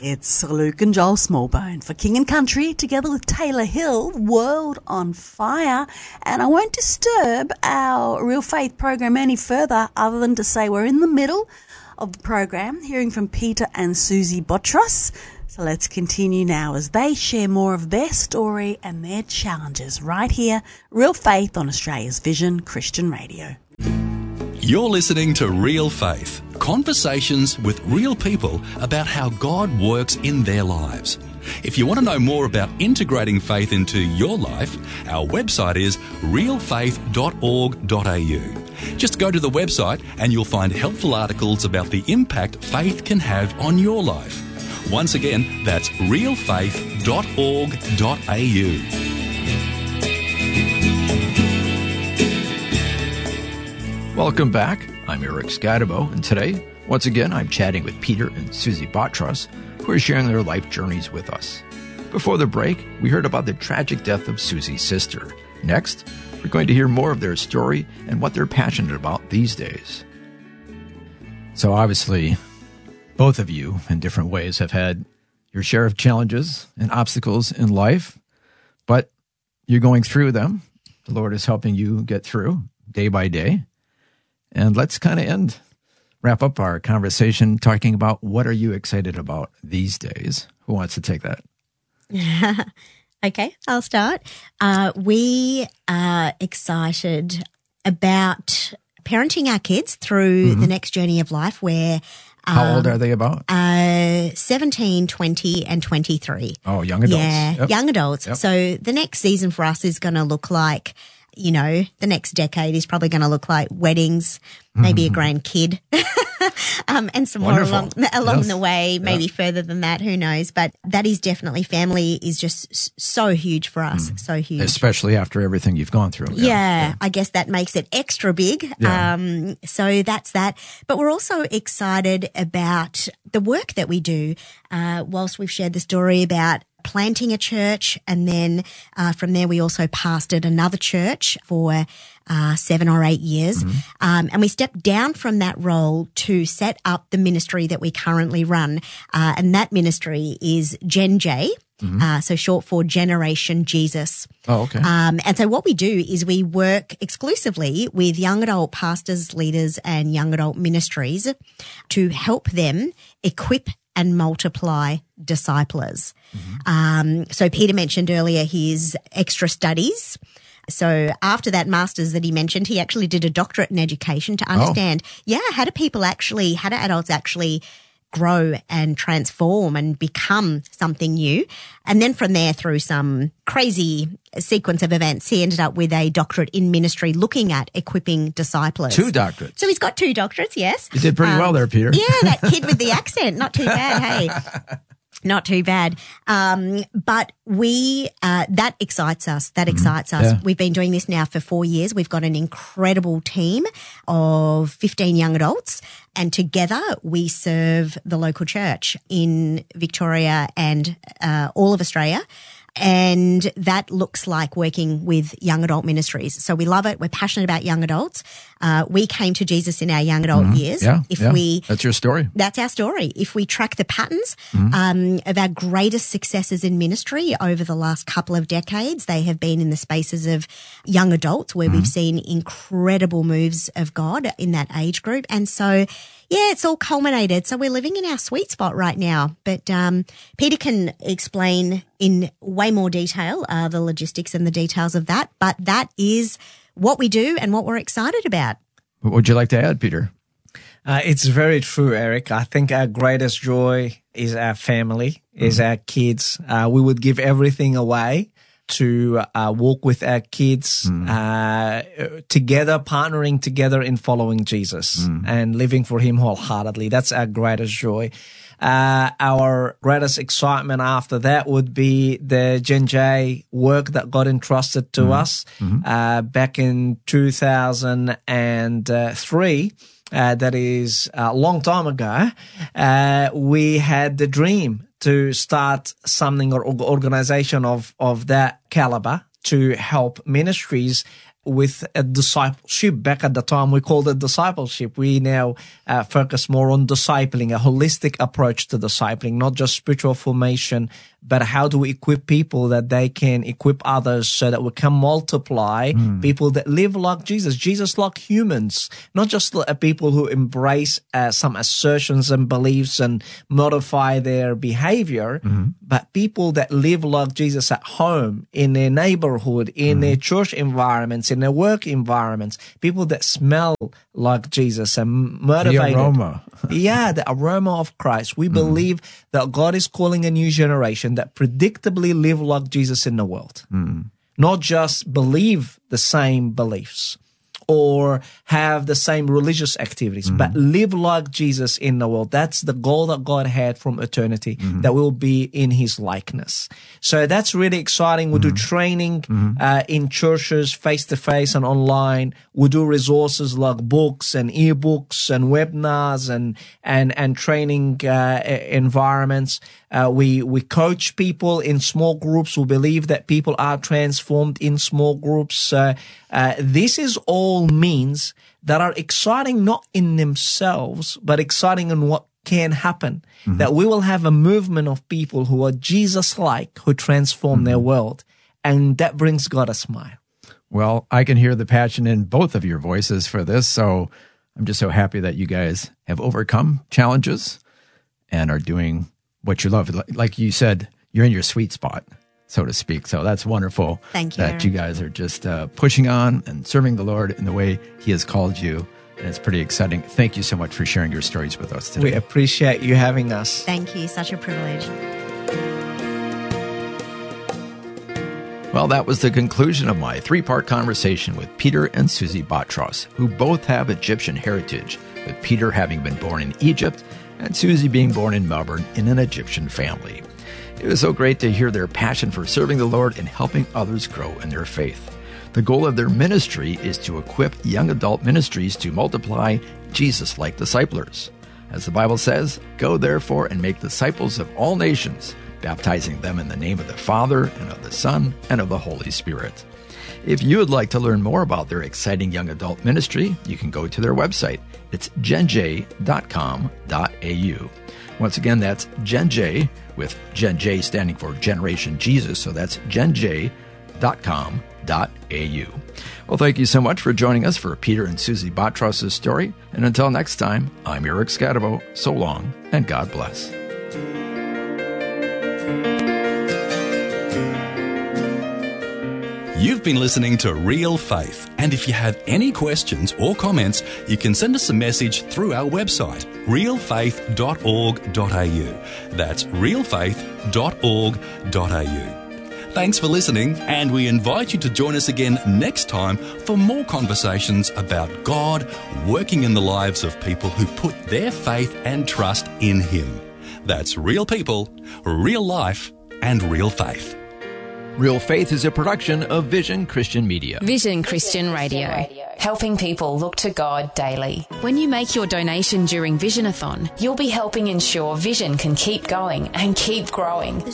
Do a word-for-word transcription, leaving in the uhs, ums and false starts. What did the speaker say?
It's Luke and Joel Smallbone for King and Country, together with Taylor Hill, World on Fire. And I won't disturb our Real Faith program any further other than to say we're in the middle of the program, hearing from Peter and Susie Botros. So let's continue now as they share more of their story and their challenges right here, Real Faith on Australia's Vision Christian Radio. You're listening to Real Faith, conversations with real people about how God works in their lives. If you want to know more about integrating faith into your life, our website is real faith dot org dot a u. Just go to the website and you'll find helpful articles about the impact faith can have on your life. Once again, that's real faith dot org dot a u. Welcome back. I'm Eric Scadabo, and today, once again, I'm chatting with Peter and Susie Botros, who are sharing their life journeys with us. Before the break, we heard about the tragic death of Susie's sister. Next, we're going to hear more of their story and what they're passionate about these days. So obviously, both of you, in different ways, have had your share of challenges and obstacles in life, but you're going through them. The Lord is helping you get through day by day. And let's kind of end, wrap up our conversation talking about what are you excited about these days? Who wants to take that? Okay, I'll start. Uh, we are excited about parenting our kids through mm-hmm. the next journey of life where um, How old are they about? Uh, seventeen, twenty, and twenty-three. Oh, young adults. Yeah, yep. young adults. Yep. So the next season for us is going to look like, you know, the next decade is probably going to look like weddings, maybe mm-hmm. a grandkid, um, and some Wonderful. more along, along yes. the way, maybe yeah. further than that, who knows. But that is definitely, family is just so huge for us, mm. so huge. Especially after everything you've gone through. Yeah, yeah. I guess that makes it extra big. Yeah. Um, so that's that. But we're also excited about the work that we do, uh, whilst we've shared the story about planting a church, and then uh, from there we also pastored another church for uh, seven or eight years. Mm-hmm. Um, and we stepped down from that role to set up the ministry that we currently run. Uh, and that ministry is Gen J, mm-hmm. uh, so short for Generation Jesus. Oh, okay. Um, and so what we do is we work exclusively with young adult pastors, leaders, and young adult ministries to help them equip and multiply disciplers. Mm-hmm. Um, so Peter mentioned earlier his extra studies. So after that master's that he mentioned, he actually did a doctorate in education to understand, oh. yeah, how do people actually, how do adults actually grow and transform and become something new? And then from there, through some crazy sequence of events, he ended up with a doctorate in ministry looking at equipping disciplers. Two doctorates. So he's got two doctorates, yes. You did pretty um, well there, Peter. Yeah, that kid with the accent. Not too bad, hey. Not too bad. Um, but we, uh, that excites us. That excites mm, us. Yeah. We've been doing this now for four years. We've got an incredible team of fifteen young adults, and together we serve the local church in Victoria and uh, all of Australia. And that looks like working with young adult ministries. So we love it. We're passionate about young adults. Uh, we came to Jesus in our young adult mm-hmm. years. Yeah, if yeah. we, that's your story. That's our story. If we track the patterns mm-hmm. um, of our greatest successes in ministry over the last couple of decades, they have been in the spaces of young adults where mm-hmm. we've seen incredible moves of God in that age group. And so, yeah, it's all culminated. So we're living in our sweet spot right now. But um, Peter can explain in way more detail uh, the logistics and the details of that. But that is what we do and what we're excited about. What would you like to add, Peter? Uh, it's very true, Eric. I think our greatest joy is our family, mm-hmm. is our kids. Uh, we would give everything away to uh, walk with our kids mm. uh, together, partnering together in following Jesus mm. and living for Him wholeheartedly. That's our greatest joy. Uh, our greatest excitement after that would be the Gen J work that God entrusted to mm. us mm-hmm. uh, back in two thousand three. Uh, that is a long time ago. Uh, we had the dream to start something or organization of, of that caliber to help ministries with a discipleship. Back at the time, we called it discipleship. We now uh, focus more on discipling, a holistic approach to discipling, not just spiritual formation, but how do we equip people that they can equip others so that we can multiply mm. people that live like Jesus. Jesus like humans, not just people who embrace uh, some assertions and beliefs and modify their behavior, mm-hmm. but people that live like Jesus at home, in their neighborhood, in mm-hmm. their church environments, in their work environments, people that smell like Jesus and motivated. The aroma. yeah, the aroma of Christ. We mm-hmm. believe that God is calling a new generation that predictably live like Jesus in the world. Mm. Not just believe the same beliefs or have the same religious activities, mm-hmm. but live like Jesus in the world. That's the goal that God had from eternity, mm-hmm. that we'll be in his likeness. So that's really exciting. We mm-hmm. do training mm-hmm. uh, in churches, face-to-face and online. We do resources like books and ebooks and webinars and and and training uh, environments. Uh, we we coach people in small groups. We believe that people are transformed in small groups. Uh, uh, this is all means that are exciting not in themselves, but exciting in what can happen. Mm-hmm. That we will have a movement of people who are Jesus-like, who transform mm-hmm. their world, and that brings God a smile. Well, I can hear the passion in both of your voices for this, so I'm just so happy that you guys have overcome challenges and are doing what you love. Like you said, you're in your sweet spot, so to speak. So that's wonderful. Thank you. That you guys are just uh, pushing on and serving the Lord in the way he has called you. And it's pretty exciting. Thank you so much for sharing your stories with us today. We appreciate you having us. Thank you. Such a privilege. Well, that was the conclusion of my three-part conversation with Peter and Susie Botros, who both have Egyptian heritage, with Peter having been born in Egypt and Susie being born in Melbourne in an Egyptian family. It was so great to hear their passion for serving the Lord and helping others grow in their faith. The goal of their ministry is to equip young adult ministries to multiply Jesus-like disciplers. As the Bible says, "Go therefore and make disciples of all nations, baptizing them in the name of the Father and of the Son and of the Holy Spirit." If you would like to learn more about their exciting young adult ministry, you can go to their website. It's gen j dot com dot a u. Once again, that's GenJ, with Gen J standing for Generation Jesus, so that's gen j dot com dot a u. Well, thank you so much for joining us for Peter and Susie Botros' story. And until next time, I'm Eric Scadabo. So long, and God bless. You've been listening to Real Faith, and if you have any questions or comments, you can send us a message through our website, real faith dot org dot a u. That's real faith dot org dot a u. Thanks for listening, and we invite you to join us again next time for more conversations about God working in the lives of people who put their faith and trust in Him. That's real people, real life, and real faith. Real Faith is a production of Vision Christian Media. Vision Christian Radio, helping people look to God daily. When you make your donation during Visionathon, you'll be helping ensure Vision can keep going and keep growing.